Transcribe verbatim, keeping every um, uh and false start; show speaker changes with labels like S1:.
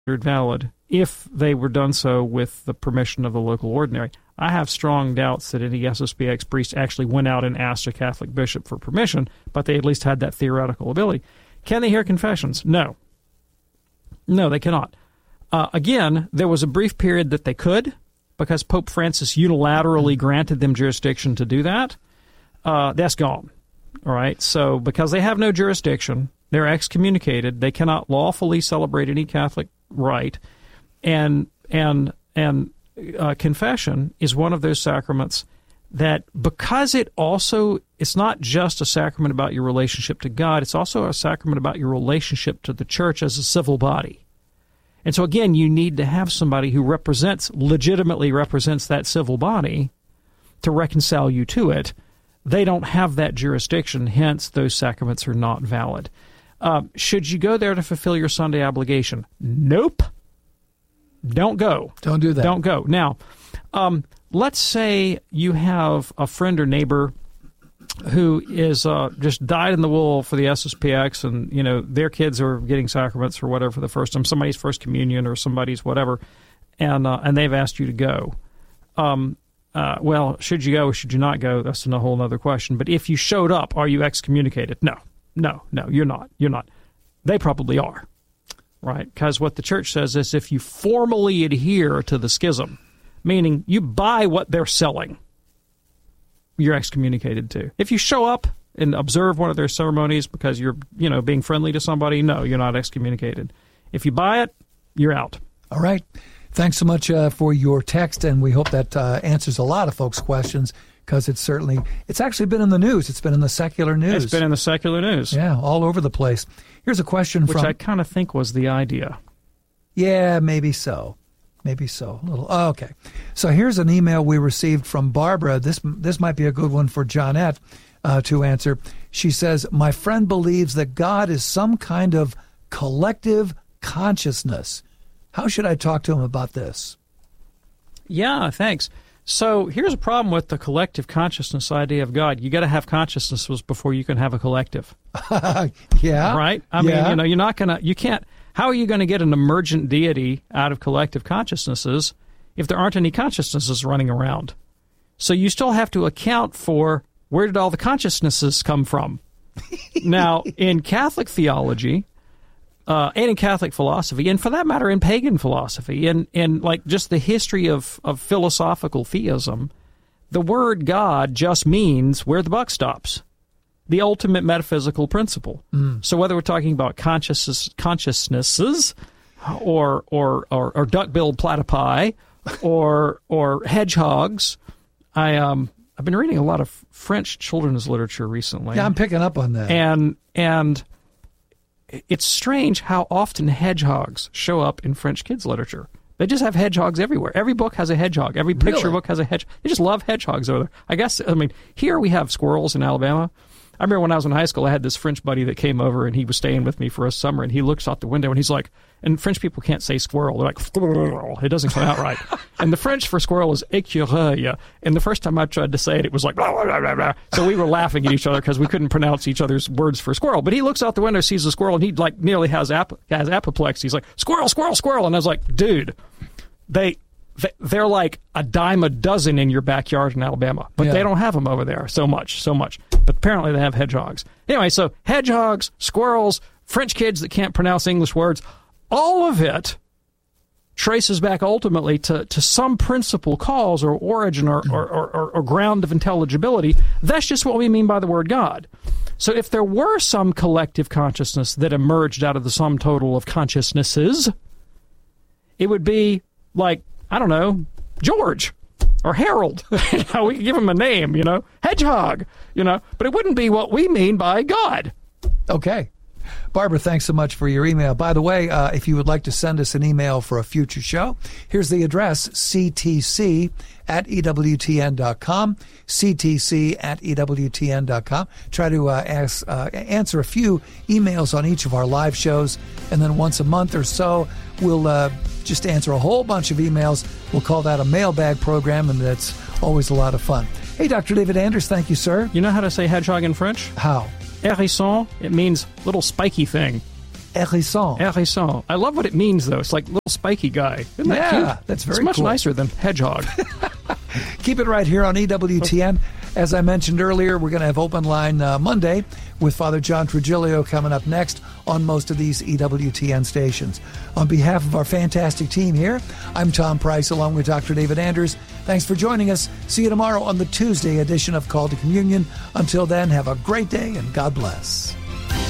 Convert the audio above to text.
S1: valid if they were done so with the permission of the local ordinary. I have strong doubts that any S S P X priest actually went out and asked a Catholic bishop for permission, but they at least had that theoretical ability. Can they hear confessions? No. No, they cannot. Uh, again, there was a brief period that they could, because Pope Francis unilaterally granted them jurisdiction to do that. Uh, that's gone. All right? So because they have no jurisdiction, they're excommunicated. They cannot lawfully celebrate any Catholic rite, and and and uh, confession is one of those sacraments that, because it also, it's not just a sacrament about your relationship to God, it's also a sacrament about your relationship to the church as a civil body. And so again, you need to have somebody who represents, legitimately represents that civil body to reconcile you to it. They don't have that jurisdiction, hence those sacraments are not valid. Uh, should you go there to fulfill your Sunday obligation? Nope. Don't go.
S2: Don't do that.
S1: Don't go. Now, um, let's say you have a friend or neighbor who is uh, just dyed in the wool for the S S P X, and you know their kids are getting sacraments or whatever for the first time, somebody's first communion or somebody's whatever, and uh, and they've asked you to go. Um, uh, well, should you go or should you not go? That's a whole other question. But if you showed up, are you excommunicated? No. No, no, you're not. You're not. They probably are, right? Because what the church says is if you formally adhere to the schism, meaning you buy what they're selling, you're excommunicated too. If you show up and observe one of their ceremonies because you're, you know, being friendly to somebody, no, you're not excommunicated. If you buy it, you're out.
S2: All right. Thanks so much uh, for your text, and we hope that uh, answers a lot of folks' questions. Because it's certainly, it's actually been in the news. It's been in the secular news.
S1: It's been in the secular news.
S2: Yeah, all over the place. Here's a question
S1: Which
S2: from...
S1: Which I kind of think was the idea.
S2: Yeah, maybe so. Maybe so. A little. Oh, okay. So here's an email we received from Barbara. This this might be a good one for Johnette uh, to answer. She says, my friend believes that God is some kind of collective consciousness. How should I talk to him about this?
S1: Yeah, thanks. So here's a problem with the collective consciousness idea of God. You got to have consciousnesses before you can have a collective.
S2: Yeah.
S1: Right? I
S2: yeah.
S1: mean, you know, you're not going to, you can't, how are you going to get an emergent deity out of collective consciousnesses if there aren't any consciousnesses running around? So you still have to account for where did all the consciousnesses come from? Now, in Catholic theology, Uh, and in Catholic philosophy, and for that matter, in pagan philosophy, and, and like just the history of, of philosophical theism, the word God just means where the buck stops, the ultimate metaphysical principle. Mm. So whether we're talking about consciousness, consciousnesses or or or, or duck-billed platypi or or hedgehogs, I um I've been reading a lot of French children's literature recently.
S2: Yeah, I'm picking up on that.
S1: And and. It's strange how often hedgehogs show up in French kids' literature. They just have hedgehogs everywhere. Every book has a hedgehog. Every picture
S2: Really?
S1: book has a hedgehog. They just love hedgehogs over there. I guess, I mean, here we have squirrels in Alabama. I remember when I was in high school, I had this French buddy that came over, and he was staying with me for a summer, and he looks out the window, and he's like, and French people can't say squirrel. They're like, squirrel. It doesn't come out right. And the French for squirrel is écureuil. And the first time I tried to say it, it was like, blah, blah, blah, blah. So we were laughing at each other because we couldn't pronounce each other's words for squirrel. But he looks out the window, sees a squirrel, and he like nearly has, ap- has apoplexy. He's like, squirrel, squirrel, squirrel. And I was like, dude, they... they're like a dime a dozen in your backyard in Alabama, but
S2: yeah.
S1: they don't have them over there so much, so much. But apparently they have hedgehogs. Anyway, so hedgehogs, squirrels, French kids that can't pronounce English words, all of it traces back ultimately to, to some principal cause or origin or, or, or, or ground of intelligibility. That's just what we mean by the word God. So if there were some collective consciousness that emerged out of the sum total of consciousnesses, it would be like, I don't know, George or Harold. You know, we could give him a name, you know, Hedgehog, you know, but it wouldn't be what we mean by God.
S2: Okay. Barbara, thanks so much for your email. By the way, uh, if you would like to send us an email for a future show, here's the address, c t c at e w t n dot com, c t c at e w t n dot com. Try to uh, ask, uh, answer a few emails on each of our live shows, and then once a month or so, we'll uh, just answer a whole bunch of emails. We'll call that a mailbag program, and that's always a lot of fun. Hey, Doctor David Anders, thank you, sir.
S1: You know how to say hedgehog in French?
S2: How?
S1: Hérisson, it means little spiky thing.
S2: Hérisson.
S1: Hérisson. I love what it means, though. It's like little spiky guy. Isn't that
S2: Yeah,
S1: cute?
S2: that's very
S1: It's much
S2: cool.
S1: nicer than hedgehog.
S2: Keep it right here on E W T N. As I mentioned earlier, we're going to have Open Line uh, Monday with Father John Trigilio coming up next on most of these E W T N stations. On behalf of our fantastic team here, I'm Tom Price along with Doctor David Anders. Thanks for joining us. See you tomorrow on the Tuesday edition of Call to Communion. Until then, have a great day and God bless.